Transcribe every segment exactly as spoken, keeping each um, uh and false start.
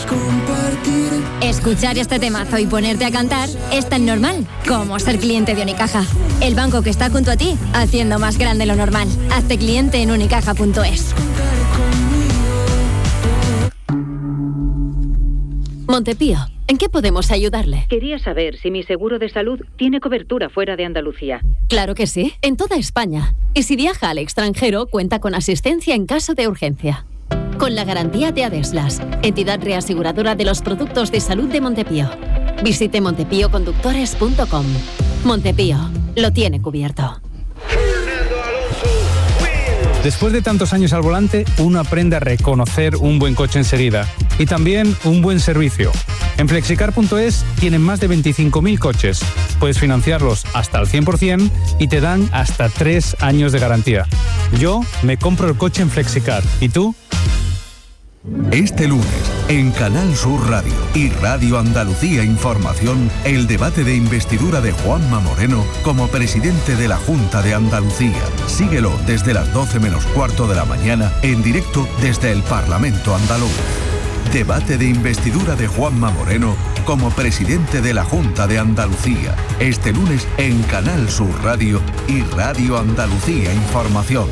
compartir. Escuchar este temazo y ponerte a cantar es tan normal como ser cliente de Unicaja. El banco que está junto a ti, haciendo más grande lo normal. Hazte cliente en unicaja punto es. Montepío, ¿en qué podemos ayudarle? Quería saber si mi seguro de salud tiene cobertura fuera de Andalucía. Claro que sí, en toda España. Y si viaja al extranjero, cuenta con asistencia en caso de urgencia. Con la garantía de Adeslas, entidad reaseguradora de los productos de salud de Montepío. Visite montepío conductores punto com. Montepío, lo tiene cubierto. Después de tantos años al volante, uno aprende a reconocer un buen coche enseguida y también un buen servicio. En flexicar punto es tienen más de veinticinco mil coches. Puedes financiarlos hasta al cien por ciento y te dan hasta tres años de garantía. Yo me compro el coche en Flexicar. ¿Y tú? Este lunes, en Canal Sur Radio y Radio Andalucía Información, el debate de investidura de Juanma Moreno como presidente de la Junta de Andalucía. Síguelo desde las doce menos cuarto de la mañana, en directo desde el Parlamento andaluz. Debate de investidura de Juanma Moreno como presidente de la Junta de Andalucía. Este lunes en Canal Sur Radio y Radio Andalucía Información.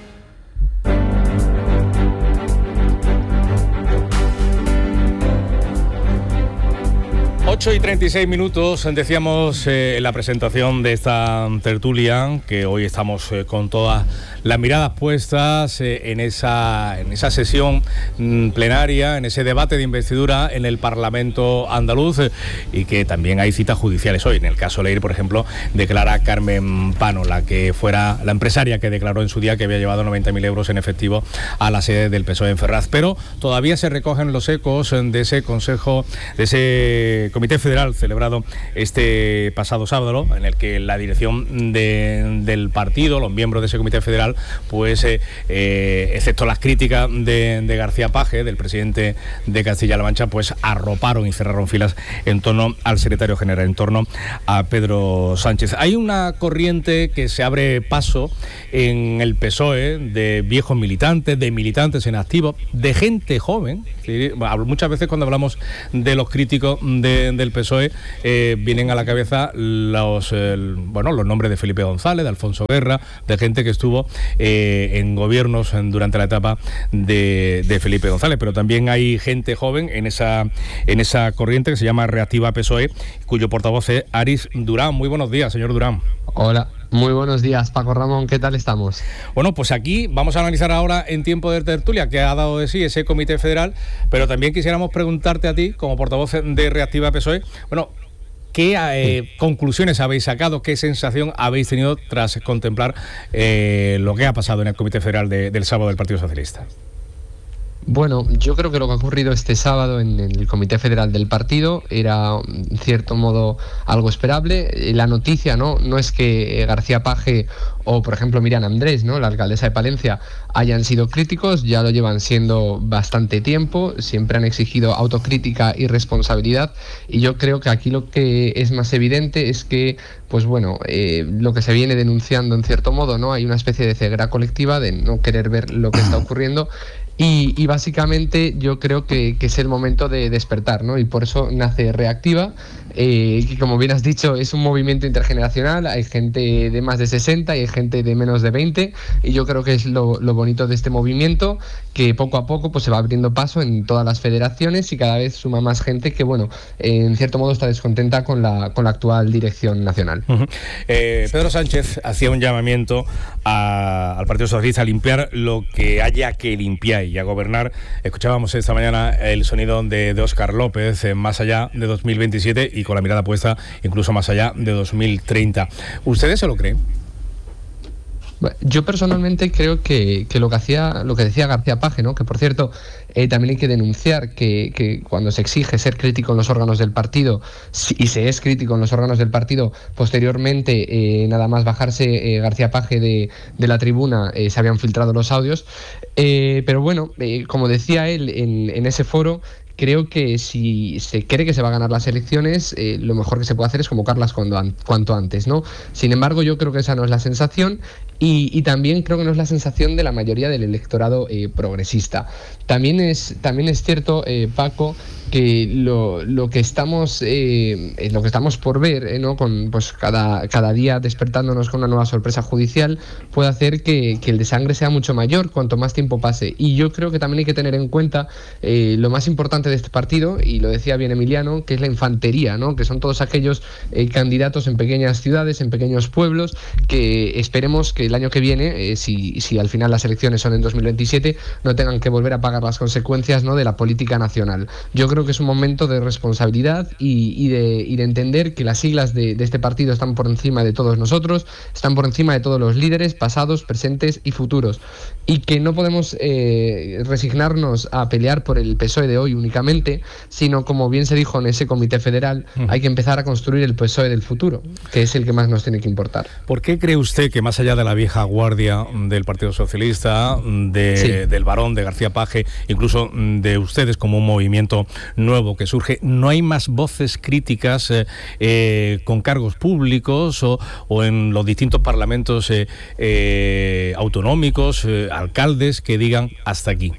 ocho y treinta y seis minutos, decíamos eh, en la presentación de esta tertulia que hoy estamos eh, con todas las miradas puestas eh, en, esa, en esa sesión mm, plenaria, en ese debate de investidura en el Parlamento andaluz eh, y que también hay citas judiciales hoy. En el caso Leir, por ejemplo, declara Carmen Pano, la que fuera la empresaria que declaró en su día que había llevado noventa mil euros en efectivo a la sede del P S O E en Ferraz. Pero todavía se recogen los ecos de ese consejo, de ese Comité Federal celebrado este pasado sábado, en el que la dirección de, del partido, los miembros de ese Comité Federal, pues eh, eh, excepto las críticas de, de García Paje, del presidente de Castilla-La Mancha, pues arroparon y cerraron filas en torno al secretario general, en torno a Pedro Sánchez. Hay una corriente que se abre paso en el P S O E de viejos militantes, de militantes en activo, de gente joven. ¿Sí? Muchas veces cuando hablamos de los críticos de, del P S O E eh, vienen a la cabeza los, eh, bueno, los nombres de Felipe González, de Alfonso Guerra, de gente que estuvo eh, en gobiernos en, durante la etapa de, de Felipe González, pero también hay gente joven en esa, en esa corriente que se llama Reactiva P S O E, cuyo portavoz es Aris Durán. Muy buenos días, señor Durán. Hola, muy buenos días, Paco Ramón, ¿qué tal estamos? Bueno, pues aquí vamos a analizar ahora en tiempo de tertulia qué ha dado de sí ese Comité Federal, pero también quisiéramos preguntarte a ti, como portavoz de Reactiva P S O E, bueno, ¿qué eh, conclusiones habéis sacado, qué sensación habéis tenido tras contemplar eh, lo que ha pasado en el Comité Federal de, del sábado del Partido Socialista? Bueno, yo creo que lo que ha ocurrido este sábado en el Comité Federal del partido era, en cierto modo, algo esperable. La noticia no, no es que García Paje o, por ejemplo, Miriam Andrés, ¿no?, la alcaldesa de Palencia, hayan sido críticos, ya lo llevan siendo bastante tiempo, siempre han exigido autocrítica y responsabilidad, y yo creo que aquí lo que es más evidente es que, pues bueno, eh, lo que se viene denunciando en cierto modo, ¿no?, hay una especie de ceguera colectiva de no querer ver lo que está ocurriendo. Y, y básicamente yo creo que, que es el momento de despertar, ¿no? Y por eso nace Reactiva, eh, que como bien has dicho es un movimiento intergeneracional, hay gente de más de sesenta y hay gente de menos de veinte, y yo creo que es lo, lo bonito de este movimiento, que poco a poco pues se va abriendo paso en todas las federaciones y cada vez suma más gente que, bueno, eh, en cierto modo está descontenta con la, con la actual dirección nacional. Uh-huh. eh, Pedro Sánchez hacía un llamamiento a, al Partido Socialista a limpiar lo que haya que limpiar y a gobernar. Escuchábamos esta mañana el sonido de, de Óscar López, eh, más allá de dos mil veintisiete y con la mirada puesta incluso más allá de dos mil treinta. ¿Ustedes se lo creen? Yo personalmente creo que, que lo que hacía, lo que decía García Paje, ¿no?, que por cierto eh, también hay que denunciar que, que cuando se exige ser crítico en los órganos del partido, si, y se es crítico en los órganos del partido, posteriormente eh, nada más bajarse eh, García Paje de, de la tribuna eh, se habían filtrado los audios, eh, pero bueno, eh, como decía él en, en ese foro, creo que si se cree que se va a ganar las elecciones, eh, lo mejor que se puede hacer es convocarlas cuando an- cuanto antes, ¿no? Sin embargo, yo creo que esa no es la sensación y, y también creo que no es la sensación de la mayoría del electorado eh, progresista. También es, también es cierto, eh, Paco, que lo, lo que estamos eh, lo que estamos por ver, eh, ¿no? Con pues cada, cada día despertándonos con una nueva sorpresa judicial, puede hacer que, que el desangre sea mucho mayor cuanto más tiempo pase. Y yo creo que también hay que tener en cuenta eh, lo más importante de este partido, y lo decía bien Emiliano, que es la infantería, ¿no? Que son todos aquellos eh, candidatos en pequeñas ciudades, en pequeños pueblos, que esperemos que el año que viene, eh, si, si al final las elecciones son en dos mil veintisiete, no tengan que volver a pagar las consecuencias, ¿no? De la política nacional. Yo creo que es un momento de responsabilidad y, y, de, y de entender que las siglas de, de este partido están por encima de todos nosotros, están por encima de todos los líderes pasados, presentes y futuros, y que no podemos eh, resignarnos a pelear por el P S O E de hoy únicamente, sino, como bien se dijo en ese comité federal, uh-huh. hay que empezar a construir el P S O E del futuro, que es el que más nos tiene que importar. ¿Por qué cree usted que, más allá de la vieja guardia del Partido Socialista, de, sí. del Barón, de García Paje, incluso de ustedes como un movimiento nuevo que surge, no hay más voces críticas eh, eh, con cargos públicos o, o en los distintos parlamentos eh, eh, autonómicos, eh, alcaldes, que digan hasta aquí?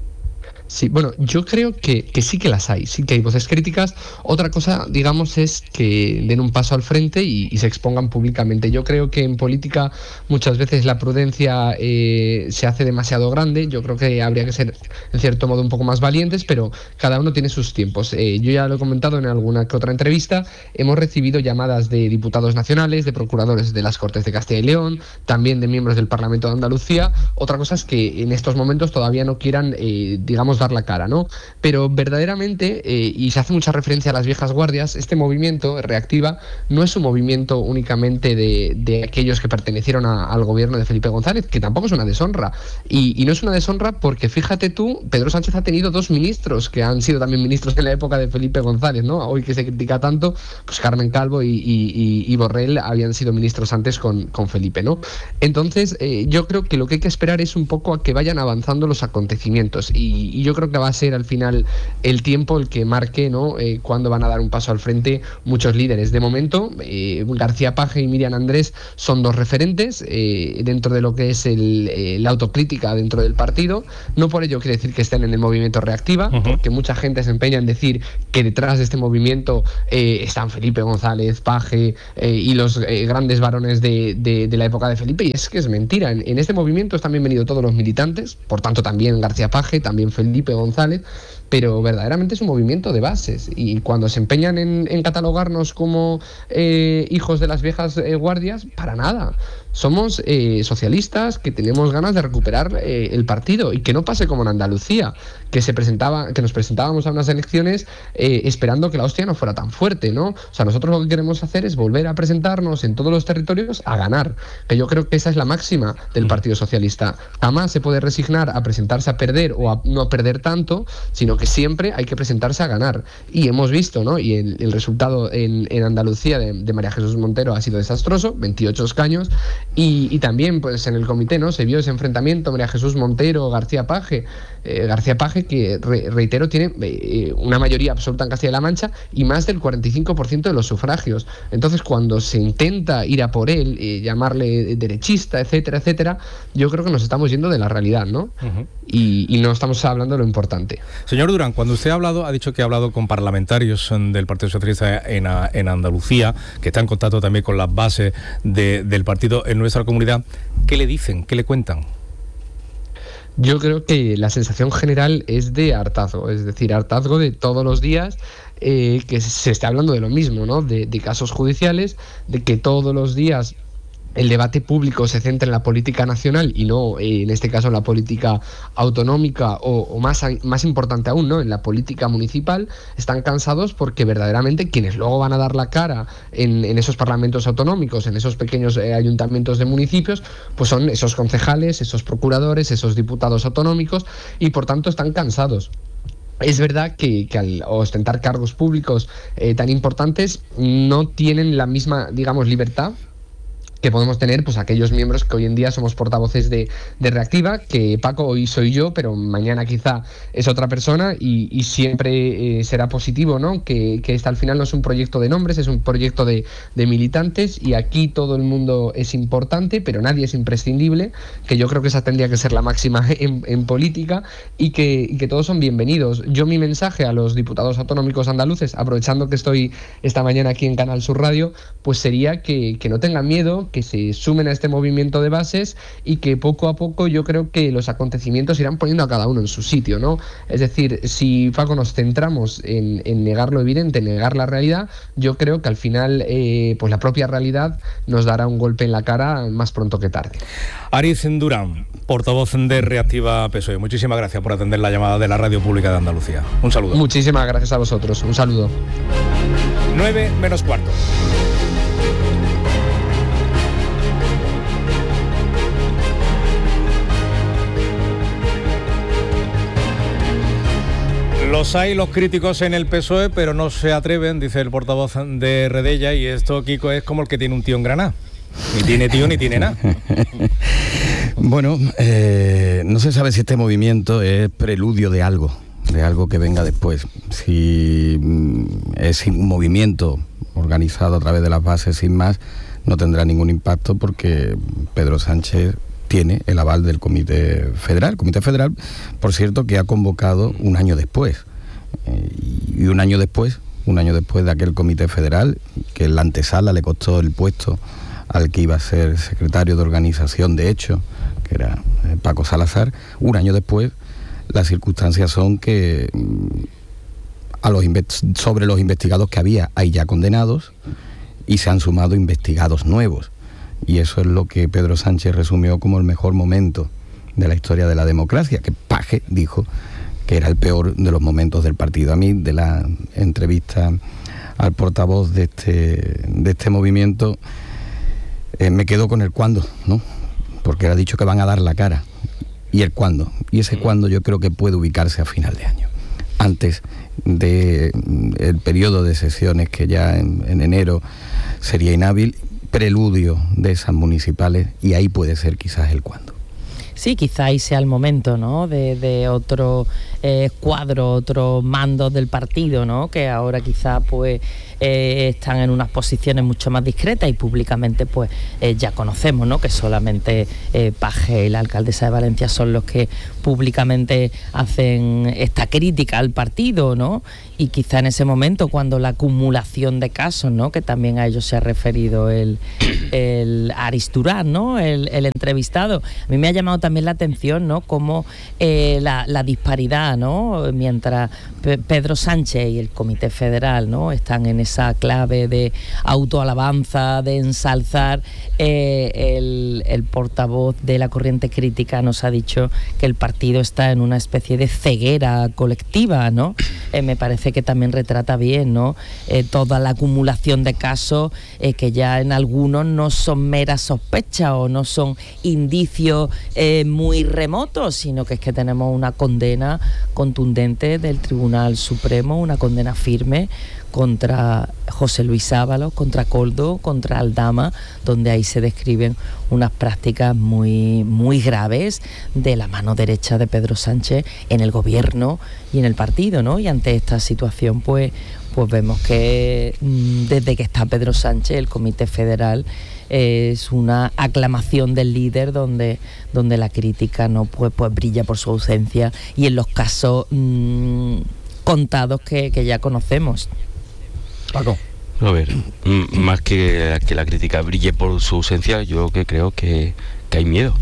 Sí, bueno, yo creo que, que sí que las hay, sí que hay voces críticas. Otra cosa, digamos, es que den un paso al frente y, y se expongan públicamente. Yo creo que en política muchas veces la prudencia eh, se hace demasiado grande. Yo creo que habría que ser, en cierto modo, un poco más valientes, pero cada uno tiene sus tiempos. Eh, yo ya lo he comentado en alguna que otra entrevista, hemos recibido llamadas de diputados nacionales, de procuradores de las Cortes de Castilla y León, también de miembros del Parlamento de Andalucía. Otra cosa es que en estos momentos todavía no quieran, eh, digamos, dar la cara, ¿no? Pero verdaderamente, eh, y se hace mucha referencia a las viejas guardias, este movimiento Reactiva no es un movimiento únicamente de, de aquellos que pertenecieron a, al gobierno de Felipe González, que tampoco es una deshonra, y, y no es una deshonra porque, fíjate tú, Pedro Sánchez ha tenido dos ministros que han sido también ministros en la época de Felipe González, ¿no? Hoy que se critica tanto, pues Carmen Calvo y, y, y Borrell habían sido ministros antes con, con Felipe, ¿no? Entonces, eh, yo creo que lo que hay que esperar es un poco a que vayan avanzando los acontecimientos, y, y yo creo que va a ser al final el tiempo el que marque, ¿no? Eh, cuándo van a dar un paso al frente muchos líderes. De momento, eh, García Paje y Miriam Andrés son dos referentes eh, dentro de lo que es el, eh, la autocrítica dentro del partido. No por ello quiere decir que estén en el movimiento Reactiva, uh-huh. porque mucha gente se empeña en decir que detrás de este movimiento eh, están Felipe González, Paje eh, y los eh, grandes varones de, de, de la época de Felipe, y es que es mentira. En, en este movimiento están bienvenidos todos los militantes, por tanto también García Paje, también Felipe González, pero verdaderamente es un movimiento de bases, y cuando se empeñan en, en catalogarnos como eh, hijos de las viejas eh, guardias, para nada. Somos eh, socialistas que tenemos ganas de recuperar eh, el partido, y que no pase como en Andalucía, que se presentaba, que nos presentábamos a unas elecciones eh, esperando que la hostia no fuera tan fuerte, ¿no? O sea, nosotros lo que queremos hacer es volver a presentarnos en todos los territorios a ganar, que yo creo que esa es la máxima del Partido Socialista. Jamás se puede resignar a presentarse a perder o a no perder tanto, sino que siempre hay que presentarse a ganar. Y hemos visto, ¿no? Y el, el resultado en, en Andalucía de, de María Jesús Montero ha sido desastroso, veintiocho escaños, y, y también pues en el comité, ¿no? Se vio ese enfrentamiento María Jesús Montero, García Paje, eh, García Paje que, re, reitero, tiene eh, una mayoría absoluta en Castilla-La Mancha y más del cuarenta y cinco por ciento de los sufragios. Entonces, cuando se intenta ir a por él, eh, llamarle derechista, etcétera, etcétera, yo creo que nos estamos yendo de la realidad, ¿no? Uh-huh. Y, y no estamos hablando de lo importante. Señor Durán, cuando usted ha hablado, ha dicho que ha hablado con parlamentarios del Partido Socialista en, en Andalucía, que está en contacto también con las bases de, del partido en nuestra comunidad. ¿Qué le dicen? ¿Qué le cuentan? Yo creo que la sensación general es de hartazgo, es decir, hartazgo de todos los días, eh, que se esté hablando de lo mismo, ¿no? De, de casos judiciales, de que todos los días el debate público se centra en la política nacional y no, eh, en este caso, en la política autonómica o, o más, más importante aún, ¿no? En la política municipal. Están cansados porque verdaderamente quienes luego van a dar la cara en, en esos parlamentos autonómicos, en esos pequeños eh, ayuntamientos de municipios, pues son esos concejales, esos procuradores, esos diputados autonómicos, y por tanto están cansados. Es verdad que, que al ostentar cargos públicos eh, tan importantes no tienen la misma, digamos, libertad que podemos tener pues aquellos miembros que hoy en día somos portavoces de, de Reactiva, que Paco hoy soy yo, pero mañana quizá es otra persona, y, y siempre eh, será positivo, ¿no? Que, que este al final no es un proyecto de nombres, es un proyecto de, de militantes, y aquí todo el mundo es importante, pero nadie es imprescindible, que yo creo que esa tendría que ser la máxima en, en política, y que, y que todos son bienvenidos. Yo mi mensaje a los diputados autonómicos andaluces, aprovechando que estoy esta mañana aquí en Canal Sur Radio, pues sería que, que no tengan miedo, que se sumen a este movimiento de bases, y que poco a poco yo creo que los acontecimientos irán poniendo a cada uno en su sitio, ¿no? Es decir, si, Paco, nos centramos en, en negar lo evidente, en negar la realidad, yo creo que al final eh, pues la propia realidad nos dará un golpe en la cara más pronto que tarde. Ariz Durán, portavoz de Reactiva P S O E, muchísimas gracias por atender la llamada de la Radio Pública de Andalucía. Un saludo. Muchísimas gracias a vosotros, un saludo. nueve menos cuarto. Los hay los críticos en el P S O E, pero no se atreven, dice el portavoz de Redella, y esto, Kiko, es como el que tiene un tío en Granada. Ni tiene tío ni tiene nada. Bueno, eh, no se sabe si este movimiento es preludio de algo, de algo que venga después. Si es un movimiento organizado a través de las bases sin más, no tendrá ningún impacto, porque Pedro Sánchez tiene el aval del Comité Federal. El Comité Federal, por cierto, que ha convocado un año después. Eh, y un año después, un año después de aquel Comité Federal, que en la antesala le costó el puesto al que iba a ser secretario de organización, de hecho, que era eh, Paco Salazar, un año después, las circunstancias son que mm, a los invest- sobre los investigados que había, hay ya condenados, y se han sumado investigados nuevos. Y eso es lo que Pedro Sánchez resumió como el mejor momento de la historia de la democracia, que Paje dijo que era el peor de los momentos del partido. A mí, de la entrevista al portavoz de este, de este movimiento, eh, me quedo con el cuándo, ¿no? Porque él ha dicho que van a dar la cara. Y el cuándo. Y ese cuándo yo creo que puede ubicarse a final de año, antes del periodo de sesiones que ya en, en enero sería inhábil, preludio de esas municipales, y ahí puede ser quizás el cuándo. Sí, quizá ahí sea el momento, ¿no? De, de otro eh, cuadro, otro mando del partido, ¿no? Que ahora quizá pues eh, están en unas posiciones mucho más discretas, y públicamente pues eh, ya conocemos, ¿no? Que solamente eh, Paje y la alcaldesa de Valencia son los que públicamente hacen esta crítica al partido, ¿no? Y quizá en ese momento, cuando la acumulación de casos, ¿no? Que también a ellos se ha referido el, el Ariz Durán, ¿no? El, el entrevistado. A mí me ha llamado también la atención, ¿no? Como eh, la, la disparidad, ¿no? Mientras P- Pedro Sánchez y el Comité Federal, ¿no? Están en esa clave de autoalabanza, de ensalzar, eh, el, el portavoz de la corriente crítica nos ha dicho que el partido está en una especie de ceguera colectiva, ¿no? Eh, me parece que también retrata bien, ¿no? Eh, toda la acumulación de casos eh, que ya en algunos no son meras sospechas o no son indicios eh, muy remotos, sino que es que tenemos una condena contundente del Tribunal Supremo, una condena firme contra José Luis Ábalos, contra Koldo, contra Aldama, donde ahí se describen unas prácticas muy, muy graves de la mano derecha de Pedro Sánchez en el gobierno y en el partido, ¿no? Y ante esta situación, pues, pues vemos que mmm, desde que está Pedro Sánchez, el Comité Federal es una aclamación del líder, donde, donde la crítica no pues, pues brilla por su ausencia, y en los casos mmm, contados que, que ya conocemos. Paco. A ver, m- más que, que la crítica brille por su ausencia, yo que creo que, que hay miedo.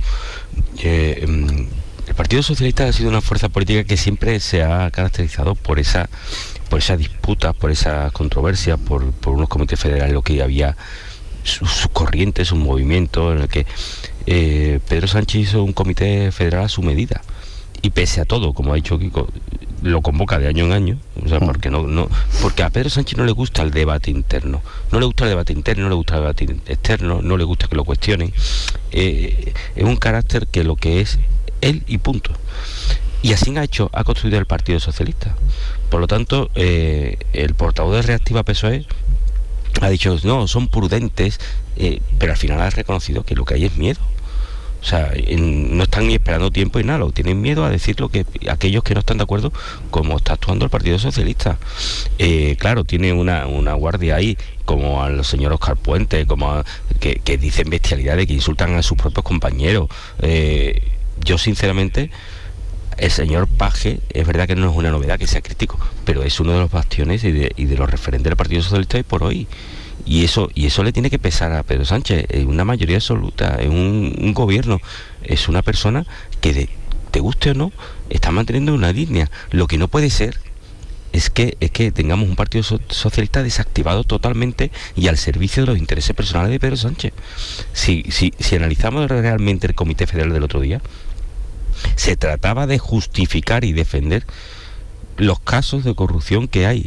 Eh, el Partido Socialista ha sido una fuerza política que siempre se ha caracterizado por esa por esas disputas, por esas controversias, por, por unos comités federales en los que había sus su corrientes, sus movimientos, en el que eh, Pedro Sánchez hizo un comité federal a su medida. Y pese a todo, como ha dicho Kiko, lo convoca de año en año, o sea, porque no, no, porque a Pedro Sánchez no le gusta el debate interno, no le gusta el debate interno, no le gusta el debate externo, no le gusta que lo cuestionen. Eh, es un carácter que lo que es él y punto. Y así ha hecho, ha construido el Partido Socialista. Por lo tanto, eh, el portavoz de Reactiva P S O E ha dicho, no, son prudentes, eh, pero al final ha reconocido que lo que hay es miedo. O sea, en, no están ni esperando tiempo y nada, lo tienen miedo a decir lo que aquellos que no están de acuerdo como está actuando el Partido Socialista. Eh, claro, tiene una, una guardia ahí, como al señor Óscar Puente, como a, que, que dicen bestialidades, que insultan a sus propios compañeros. Eh, yo sinceramente, el señor Paje, es verdad que no es una novedad que sea crítico, pero es uno de los bastiones y de, y de los referentes del Partido Socialista hoy por hoy. Y eso y eso le tiene que pesar a Pedro Sánchez, es una mayoría absoluta, es un, un gobierno, es una persona que, de, te guste o no, está manteniendo una línea. Lo que no puede ser es que es que tengamos un Partido Socialista desactivado totalmente y al servicio de los intereses personales de Pedro Sánchez. Si, si, si analizamos realmente el Comité Federal del otro día, se trataba de justificar y defender los casos de corrupción que hay.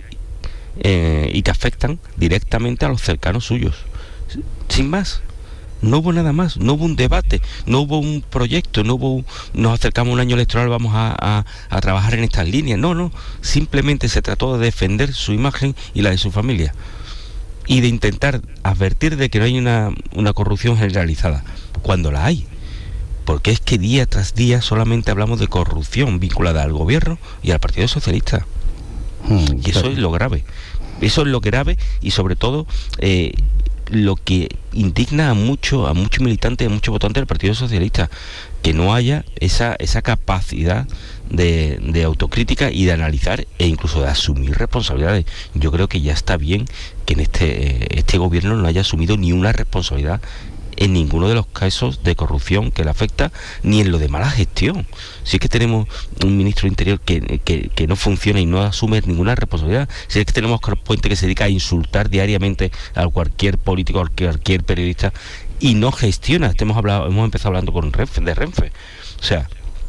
Eh, y que afectan directamente a los cercanos suyos, sin más. No hubo nada más, no hubo un debate, no hubo un proyecto, no hubo un, nos acercamos a un año electoral, vamos a, a, a trabajar en estas líneas. No, no, simplemente se trató de defender su imagen y la de su familia y de intentar advertir de que no hay una, una corrupción generalizada, cuando la hay. Porque es que día tras día solamente hablamos de corrupción vinculada al gobierno y al Partido Socialista. Hmm, y eso claro. es lo grave. Eso es lo grave y sobre todo eh, lo que indigna a muchos a muchos militantes, a muchos votantes del Partido Socialista, que no haya esa, esa capacidad de, de autocrítica y de analizar e incluso de asumir responsabilidades. Yo creo que ya está bien que en este, este gobierno no haya asumido ni una responsabilidad en ninguno de los casos de corrupción que le afecta, ni en lo de mala gestión. Si es que tenemos un ministro de Interior que, que, que no funciona y no asume ninguna responsabilidad, si es que tenemos a Puente que se dedica a insultar diariamente a cualquier político, a cualquier periodista, y no gestiona. Hemos hablado, hemos empezado hablando con Renfe, de Renfe. O sea,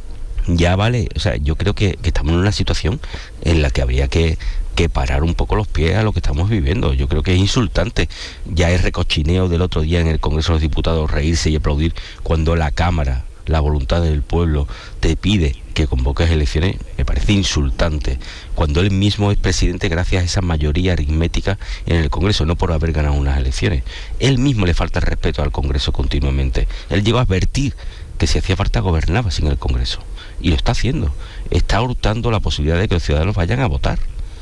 ya vale, o sea, yo creo que, que estamos en una situación en la que habría que que parar un poco los pies a lo que estamos viviendo. Yo creo que es insultante. Ya es recochineo del otro día en el Congreso de los Diputados reírse y aplaudir cuando la Cámara, la voluntad del pueblo, te pide que convoques elecciones. Me parece insultante. Cuando él mismo es presidente gracias a esa mayoría aritmética en el Congreso, no por haber ganado unas elecciones. Él mismo le falta el respeto al Congreso continuamente. Él llegó a advertir que si hacía falta gobernaba sin el Congreso. Y lo está haciendo. Está hurtando la posibilidad de que los ciudadanos vayan a votar.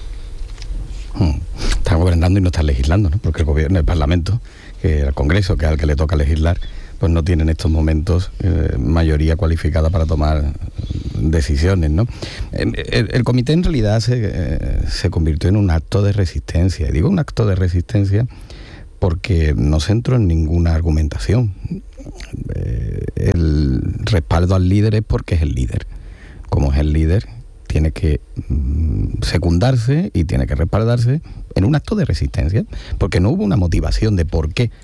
Está gobernando y no está legislando, ¿no? Porque el gobierno, el Parlamento, que el Congreso, que es al que le toca legislar, pues no tiene en estos momentos eh, mayoría cualificada para tomar decisiones, ¿no? El, el, el comité en realidad se, eh, se convirtió en un acto de resistencia. Y digo un acto de resistencia porque no se entró en ninguna argumentación. Eh, el respaldo al líder es porque es el líder. Como es el líder, tiene que mm, secundarse y tiene que respaldarse en un acto de resistencia, porque no hubo una motivación de por qué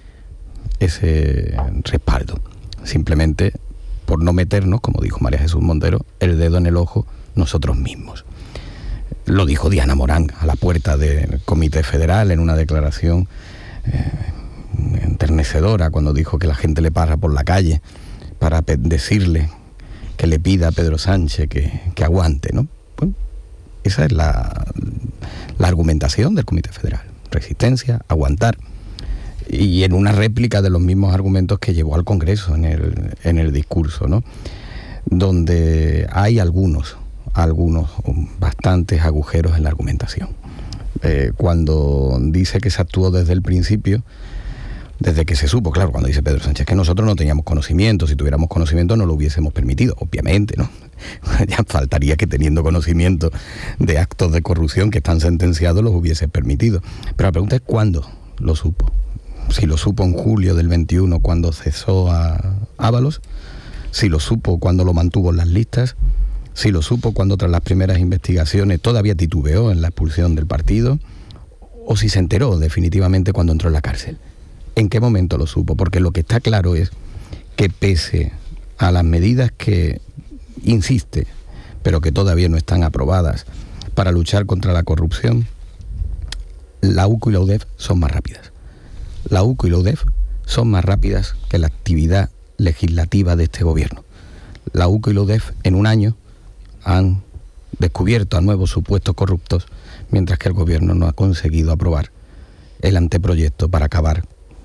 ese respaldo. Simplemente por no meternos, como dijo María Jesús Montero, el dedo en el ojo nosotros mismos. Lo dijo Diana Morán a la puerta del Comité Federal en una declaración eh, enternecedora, cuando dijo que la gente le pasa por la calle para pe- decirle que le pida a Pedro Sánchez que, que aguante, ¿no? Bueno, esa es la, la argumentación del Comité Federal. Resistencia, aguantar. Y en una réplica de los mismos argumentos que llevó al Congreso en el, en el discurso, ¿no? Donde hay algunos, algunos, bastantes agujeros en la argumentación. Eh, cuando dice que se actuó desde el principio, desde que se supo, claro, cuando dice Pedro Sánchez que nosotros no teníamos conocimiento, si tuviéramos conocimiento no lo hubiésemos permitido, obviamente, ¿no? Ya faltaría que teniendo conocimiento de actos de corrupción que están sentenciados los hubiese permitido. Pero la pregunta es ¿cuándo lo supo? Si lo supo en julio del veintiuno cuando cesó a Ábalos, si lo supo cuando lo mantuvo en las listas, si lo supo cuando tras las primeras investigaciones todavía titubeó en la expulsión del partido, o si se enteró definitivamente cuando entró en la cárcel. ¿En qué momento lo supo? Porque lo que está claro es que pese a las medidas que insiste, pero que todavía no están aprobadas para luchar contra la corrupción, la U C O y la U D E F son más rápidas. La U C O y la U D E F son más rápidas que la actividad legislativa de este gobierno. La U C O y la U D E F en un año han descubierto a nuevos supuestos corruptos, mientras que el gobierno no ha conseguido aprobar el anteproyecto para acabar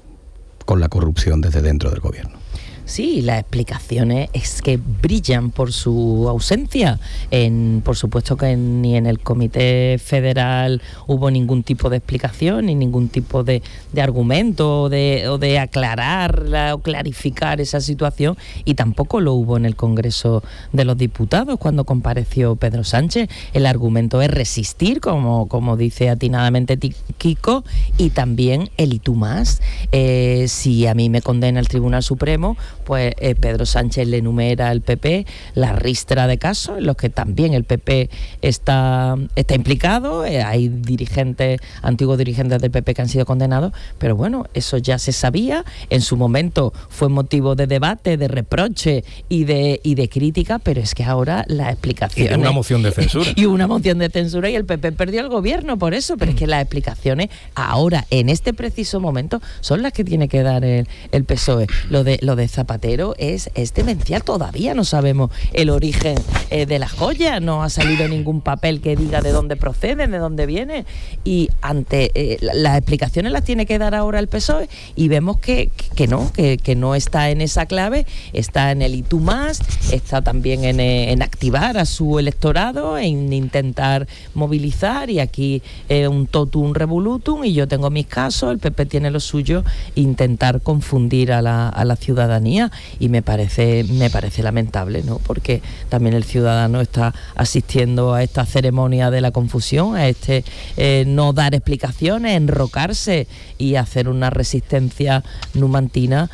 con la corrupción desde dentro del gobierno. Sí, las explicaciones es que brillan por su ausencia. En, por supuesto que ni en el Comité Federal hubo ningún tipo de explicación, ni ningún tipo de, de argumento o de, o de aclarar o clarificar esa situación, y tampoco lo hubo en el Congreso de los Diputados cuando compareció Pedro Sánchez. El argumento es resistir, como, como dice atinadamente Kiko, y también el y tú más. Eh, si a mí me condena el Tribunal Supremo, pues eh, Pedro Sánchez le enumera al P P la ristra de casos en los que también el P P está, está implicado. Eh, hay dirigentes, antiguos dirigentes del P P que han sido condenados, pero bueno, eso ya se sabía. En su momento fue motivo de debate, de reproche y de, y de crítica, pero es que ahora la explicación... Y una moción de censura. Y una moción de censura y el P P perdió el gobierno por eso, pero es que las explicaciones ahora, en este preciso momento, son las que tiene que dar el, el P S O E. Lo de, lo de Zapatero es, es demencial. Todavía no sabemos el origen eh, de las joyas, no ha salido ningún papel que diga de dónde proceden, de dónde vienen, y ante eh, las explicaciones las tiene que dar ahora el P S O E, y vemos que, que no, que, que no está en esa clave, está en el y tú más, está también en, en activar a su electorado, en intentar movilizar, y aquí eh, un totum revolutum, y yo tengo mis casos, el P P tiene lo suyo, intentar confundir a la, a la ciudadanía, y me parece me parece lamentable, ¿no? Porque también el ciudadano está asistiendo a esta ceremonia de la confusión, a este eh, no dar explicaciones, enrocarse y hacer una resistencia numantina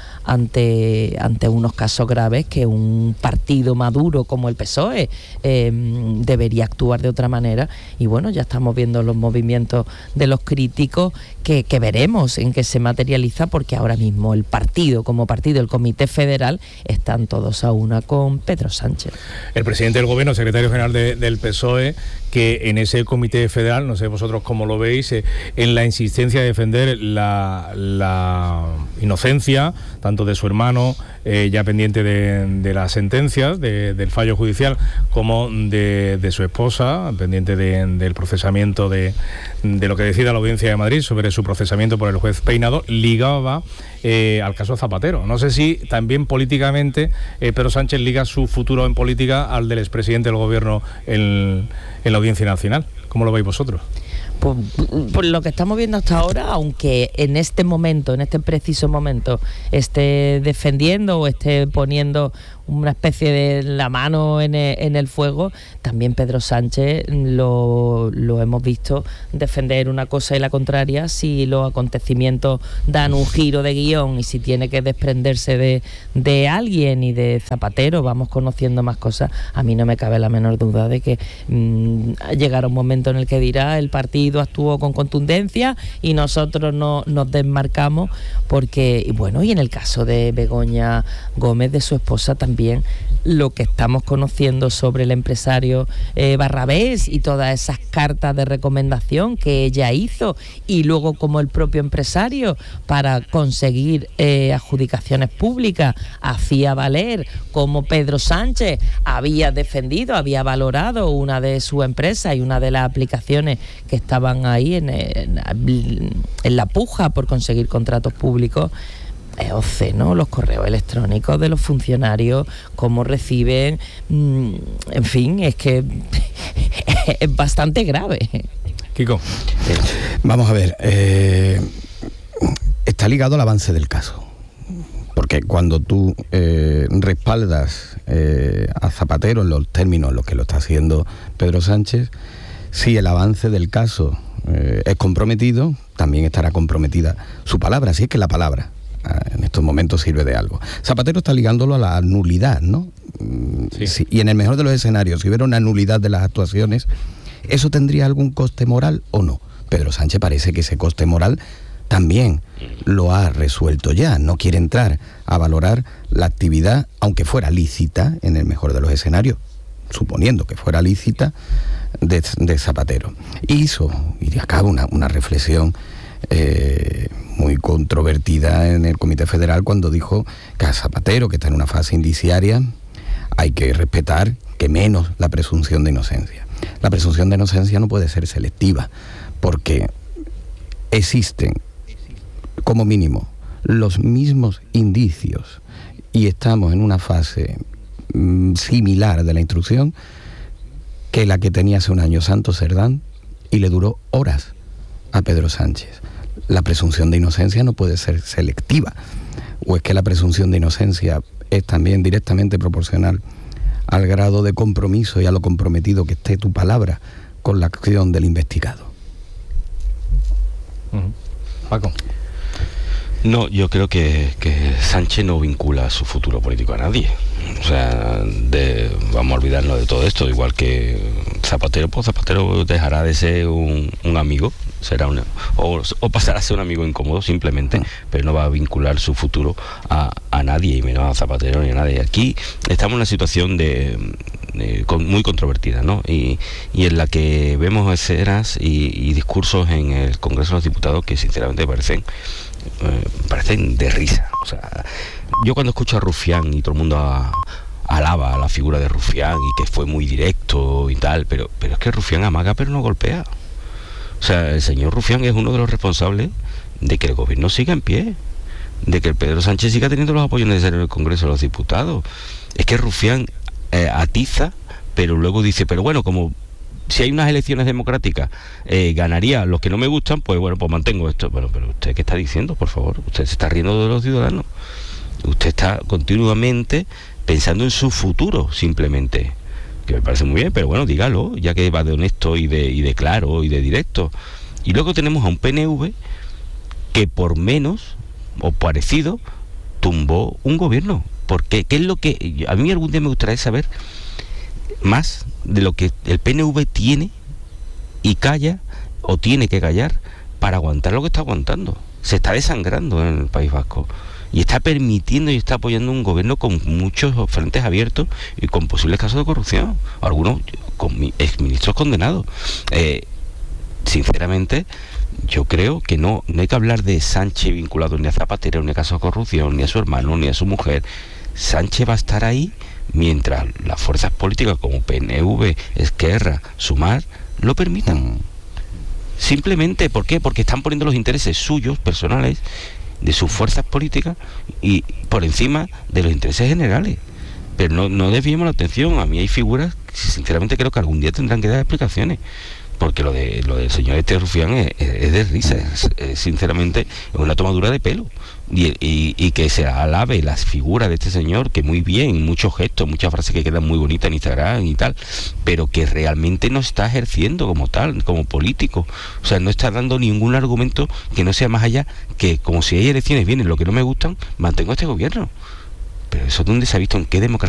ante ante unos casos graves que un partido maduro como el P S O E eh, debería actuar de otra manera. Y bueno, ya estamos viendo los movimientos de los críticos que, que veremos en qué se materializa, porque ahora mismo el partido como partido, el Comité Federal, están todos a una con Pedro Sánchez. El presidente del gobierno, secretario general de, del P S O E, que en ese Comité Federal, no sé vosotros cómo lo veis, eh, en la insistencia de defender la, la inocencia, tanto de su hermano, eh, ya pendiente de, de las sentencias, de, del fallo judicial, como de, de su esposa, pendiente de, del procesamiento de, de lo que decida la Audiencia de Madrid sobre su procesamiento por el juez Peinado, ligaba eh, al caso Zapatero. No sé si también políticamente eh, Pedro Sánchez liga su futuro en política al del expresidente del gobierno en, en la Audiencia Nacional. ¿Cómo lo veis vosotros? Por, por lo que estamos viendo hasta ahora, aunque en este momento, en este preciso momento, esté defendiendo o esté poniendo una especie de la mano en el, en el fuego, también Pedro Sánchez lo, lo hemos visto defender una cosa y la contraria. Si los acontecimientos dan un giro de guión y si tiene que desprenderse de, de alguien y de Zapatero, vamos conociendo más cosas. A mí no me cabe la menor duda de que mmm, llegará un momento en el que dirá: el partido actuó con contundencia y nosotros no nos desmarcamos, porque, y bueno, y en el caso de Begoña Gómez, de su esposa, también lo que estamos conociendo sobre el empresario eh, Barrabés y todas esas cartas de recomendación que ella hizo, y luego como el propio empresario, para conseguir eh, adjudicaciones públicas, hacía valer como Pedro Sánchez había defendido, había valorado una de sus empresas y una de las aplicaciones que estaban ahí en, en, en la puja por conseguir contratos públicos. Es obsceno los correos electrónicos de los funcionarios, cómo reciben, mmm, en fin, es que es bastante grave. Kiko. Vamos a ver, eh, está ligado al avance del caso, porque cuando tú eh, respaldas eh, a Zapatero en los términos en los que lo está haciendo Pedro Sánchez, si el avance del caso eh, es comprometido, también estará comprometida su palabra, si es que la palabra en estos momentos sirve de algo. Zapatero está ligándolo a la nulidad, ¿no? Sí. Sí, y en el mejor de los escenarios, si hubiera una nulidad de las actuaciones, ¿eso tendría algún coste moral o no? Pedro Sánchez parece que ese coste moral también lo ha resuelto ya. No quiere entrar a valorar la actividad, aunque fuera lícita, en el mejor de los escenarios, suponiendo que fuera lícita, de, de Zapatero. Hizo, y acaba una, una reflexión Eh, muy controvertida en el Comité Federal, cuando dijo que a Zapatero, que está en una fase indiciaria, hay que respetar que menos la presunción de inocencia. La presunción de inocencia no puede ser selectiva, porque existen como mínimo, los mismos indicios y estamos en una fase mm, similar de la instrucción que la que tenía hace un año Santos Cerdán y le duró horas a Pedro Sánchez. La presunción de inocencia no puede ser selectiva, o es que la presunción de inocencia es también directamente proporcional al grado de compromiso y a lo comprometido que esté tu palabra con la acción del investigado. Uh-huh. Paco. No, yo creo que, que Sánchez no vincula su futuro político a nadie. O sea, de, vamos a olvidarnos de todo esto, igual que Zapatero, pues Zapatero dejará de ser un, un amigo, será un, o, o pasará a ser un amigo incómodo simplemente, pero no va a vincular su futuro a, a nadie, y menos a Zapatero ni a nadie. Aquí estamos en una situación de, de con, muy controvertida, ¿no? Y, y en la que vemos escenas y, y discursos en el Congreso de los Diputados que sinceramente parecen Eh, parecen de risa. O sea, yo cuando escucho a Rufián y todo el mundo a, alaba a la figura de Rufián y que fue muy directo y tal, pero, pero es que Rufián amaga pero no golpea. O sea, el señor Rufián es uno de los responsables de que el gobierno siga en pie, de que el Pedro Sánchez siga teniendo los apoyos necesarios en el Congreso de los Diputados. Es que Rufián eh, atiza, pero luego dice, pero bueno, como si hay unas elecciones democráticas, eh, ganaría los que no me gustan, pues bueno, pues mantengo esto. Bueno, pero ¿usted qué está diciendo, por favor? Usted se está riendo de los ciudadanos. Usted está continuamente pensando en su futuro, simplemente. Que me parece muy bien, pero bueno, dígalo, ya que va de honesto y de, y de claro y de directo. Y luego tenemos a un P N V que por menos, o parecido, tumbó un gobierno. ¿Por qué? ¿Qué es lo que...? A mí algún día me gustaría saber más de lo que el P N V tiene y calla o tiene que callar para aguantar lo que está aguantando. Se está desangrando en el País Vasco y está permitiendo y está apoyando un gobierno con muchos frentes abiertos y con posibles casos de corrupción, algunos con exministros condenados. Eh, sinceramente, yo creo que no, no hay que hablar de Sánchez vinculado ni a Zapatero, ni a casos de corrupción, ni a su hermano, ni a su mujer. Sánchez va a estar ahí mientras las fuerzas políticas como P N V, Esquerra, Sumar, lo permitan. Simplemente, ¿por qué? Porque están poniendo los intereses suyos, personales, de sus fuerzas políticas y por encima de los intereses generales. Pero no, no desviemos la atención. A mí hay figuras que sinceramente creo que algún día tendrán que dar explicaciones, porque lo de lo del señor este Rufián es, es, es de risa, es, es, sinceramente es una tomadura de pelo. Y, y, y que se alabe las figuras de este señor, que muy bien, muchos gestos, muchas frases que quedan muy bonitas en Instagram y tal, pero que realmente no está ejerciendo como tal, como político. O sea, no está dando ningún argumento que no sea más allá que, como si hay elecciones vienen lo que no me gustan, mantengo este gobierno. Pero eso, ¿dónde se ha visto? ¿En qué democracia